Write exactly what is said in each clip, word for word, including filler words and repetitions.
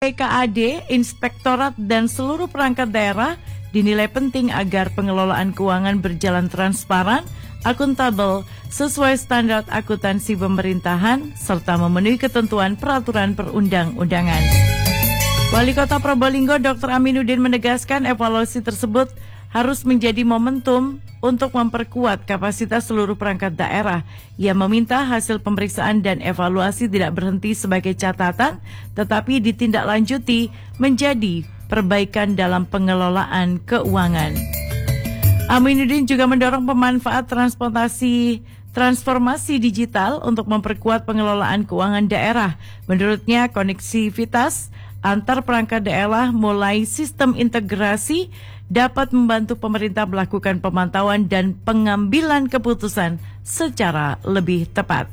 P K A D, Inspektorat dan seluruh perangkat daerah dinilai penting agar pengelolaan keuangan berjalan transparan, akuntabel, sesuai standar akuntansi pemerintahan, serta memenuhi ketentuan peraturan perundang-undangan. Wali Kota Probolinggo Doktor Aminuddin menegaskan evaluasi tersebut harus menjadi momentum untuk memperkuat kapasitas seluruh perangkat daerah. Ia meminta hasil pemeriksaan dan evaluasi tidak berhenti sebagai catatan, tetapi ditindaklanjuti menjadi perbaikan dalam pengelolaan keuangan. Aminuddin juga mendorong pemanfaat transportasi transformasi digital untuk memperkuat pengelolaan keuangan daerah. Menurutnya, koneksivitas antar perangkat daerah mulai sistem integrasi dapat membantu pemerintah melakukan pemantauan dan pengambilan keputusan secara lebih tepat.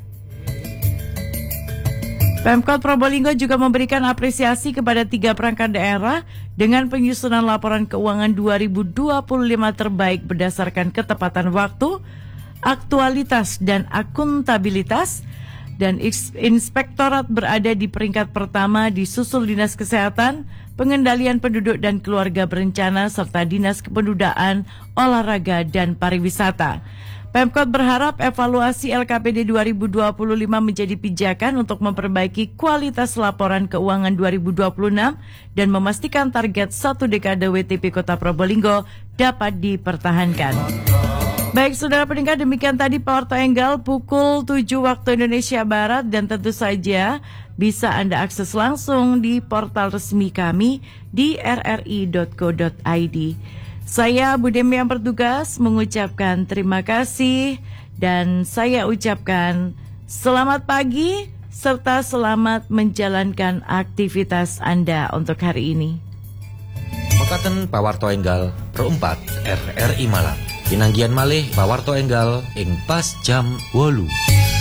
Pemkot Probolinggo juga memberikan apresiasi kepada tiga perangkat daerah dengan penyusunan laporan keuangan dua ribu dua puluh lima terbaik berdasarkan ketepatan waktu, aktualitas dan akuntabilitas, dan inspektorat berada di peringkat pertama disusul Dinas Kesehatan, Pengendalian Penduduk dan Keluarga Berencana, serta Dinas Kepemudaan, Olahraga dan Pariwisata. Pemkot berharap evaluasi L K P D dua ribu dua puluh lima menjadi pijakan untuk memperbaiki kualitas laporan keuangan dua ribu dua puluh enam dan memastikan target satu dekade W T P Kota Probolinggo dapat dipertahankan. Baik, saudara pendengar, demikian tadi Power Triangle pukul tujuh waktu Indonesia Barat, dan tentu saja bisa Anda akses langsung di portal resmi kami di r r i dot co dot i d. Saya Bu Demi yang bertugas mengucapkan terima kasih, dan saya ucapkan selamat pagi serta selamat menjalankan aktivitas Anda untuk hari ini. Mekaten pawarto enggal perempat R R I Malang. Pinanggian malih pawarto enggal ing pas jam wolu.